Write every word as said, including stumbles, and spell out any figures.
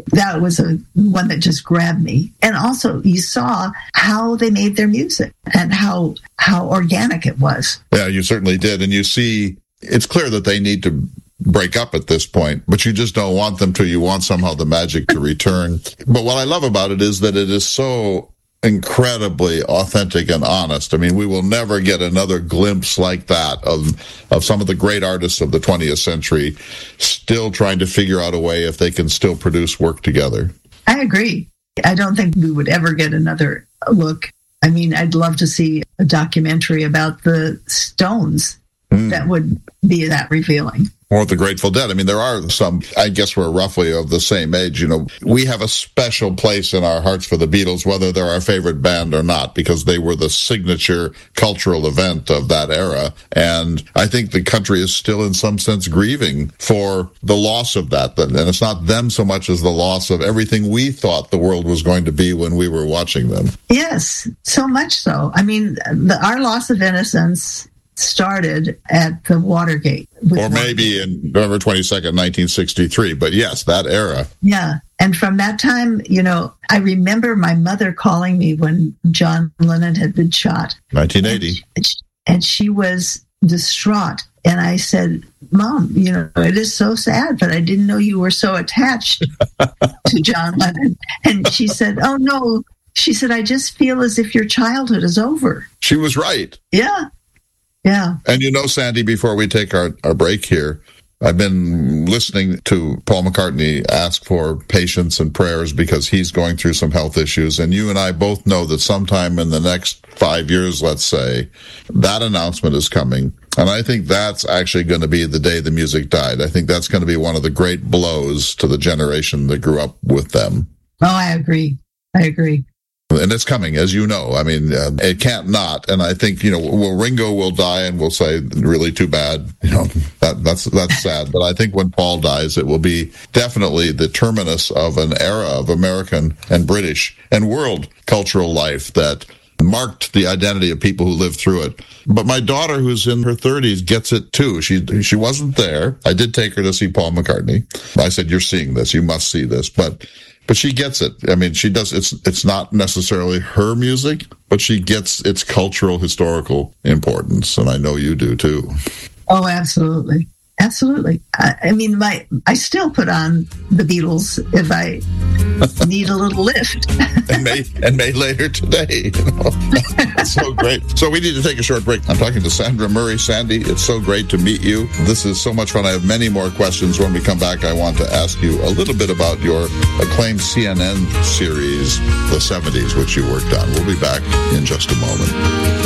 that was a one that just grabbed me. And also you saw how they made their music and how how organic it was. Yeah, you certainly did. And you see, it's clear that they need to break up at this point, but you just don't want them to. You want somehow the magic to return. But what I love about it is that it is so incredibly authentic and honest. I mean, we will never get another glimpse like that of of some of the great artists of the twentieth century still trying to figure out a way if they can still produce work together. I agree. I don't think we would ever get another look. I mean, I'd love to see a documentary about the Stones mm. that would be that revealing. Or the Grateful Dead. I mean, there are some, I guess we're roughly of the same age. You know, we have a special place in our hearts for the Beatles, whether they're our favorite band or not, because they were the signature cultural event of that era. And I think the country is still in some sense grieving for the loss of that. And it's not them so much as the loss of everything we thought the world was going to be when we were watching them. Yes, so much so. I mean, the, our loss of innocence started at the Watergate. Or maybe in November twenty-second, nineteen sixty-three. But yes, that era. Yeah. And from that time, you know, I remember my mother calling me when John Lennon had been shot. nineteen eighty. And she, and she was distraught. And I said, Mom, you know, it is so sad, but I didn't know you were so attached to John Lennon. And she said, oh, no. She said, I just feel as if your childhood is over. She was right. Yeah. Yeah. And you know, Sandy, before we take our, our break here, I've been listening to Paul McCartney ask for patience and prayers because he's going through some health issues. And you and I both know that sometime in the next five years, let's say, that announcement is coming. And I think that's actually going to be the day the music died. I think that's going to be one of the great blows to the generation that grew up with them. Oh, I agree. I agree. And it's coming, as you know. I mean, uh, it can't not. And I think, you know, well, Ringo will die and we'll say, really too bad. You know, that, that's that's sad. But I think when Paul dies, it will be definitely the terminus of an era of American and British and world cultural life that marked the identity of people who lived through it. But my daughter, who's in her thirties, gets it too. She she wasn't there. I did take her to see Paul McCartney. I said, you're seeing this. You must see this. But But she gets it. I mean, she does. It's it's not necessarily her music, but she gets its cultural, historical importance, and I know you do too. Oh, absolutely, absolutely. I, I mean, my I still put on the Beatles if I need a little lift. and may and may later today. You know? It's so great. So we need to take a short break. I'm talking to Sandra Murray. Sandy, it's so great to meet you. This is so much fun. I have many more questions. When we come back, I want to ask you a little bit about your acclaimed C N N series, The seventies, which you worked on. We'll be back in just a moment.